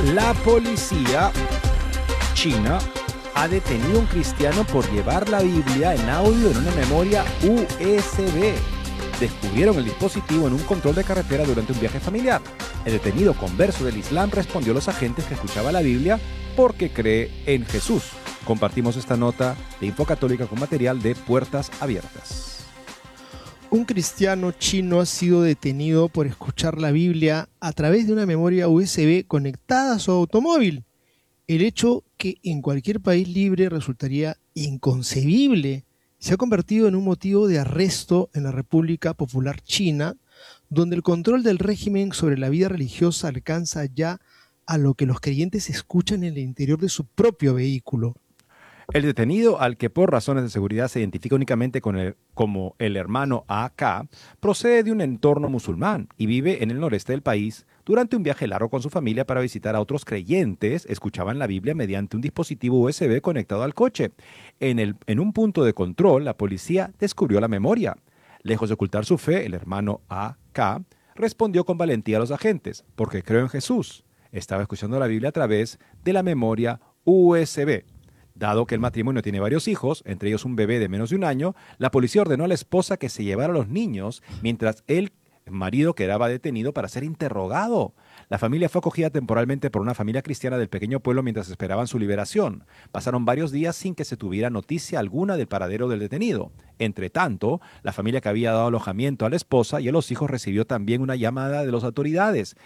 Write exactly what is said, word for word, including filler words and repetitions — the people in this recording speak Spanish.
La policía china ha detenido a un cristiano por llevar la Biblia en audio en una memoria U S B. Descubrieron el dispositivo en un control de carretera durante un viaje familiar. El detenido converso del Islam respondió a los agentes que escuchaba la Biblia porque cree en Jesús. Compartimos esta nota de Info Católica con material de Puertas Abiertas. Un cristiano chino ha sido detenido por escuchar la Biblia a través de una memoria U S B conectada a su automóvil. El hecho, que en cualquier país libre resultaría inconcebible, se ha convertido en un motivo de arresto en la República Popular China, donde el control del régimen sobre la vida religiosa alcanza ya a lo que los creyentes escuchan en el interior de su propio vehículo. El detenido, al que por razones de seguridad se identifica únicamente con el, como el hermano A K, procede de un entorno musulmán y vive en el noreste del país. Durante un viaje largo con su familia para visitar a otros creyentes, escuchaban la Biblia mediante un dispositivo U S B conectado al coche. En, el, en un punto de control, la policía descubrió la memoria. Lejos de ocultar su fe, el hermano A K respondió con valentía a los agentes, porque creo en Jesús. Estaba escuchando la Biblia a través de la memoria U S B. Dado que el matrimonio tiene varios hijos, entre ellos un bebé de menos de un año, la policía ordenó a la esposa que se llevara a los niños mientras el marido quedaba detenido para ser interrogado. La familia fue acogida temporalmente por una familia cristiana del pequeño pueblo mientras esperaban su liberación. Pasaron varios días sin que se tuviera noticia alguna del paradero del detenido. Entre tanto, la familia que había dado alojamiento a la esposa y a los hijos recibió también una llamada de las autoridades.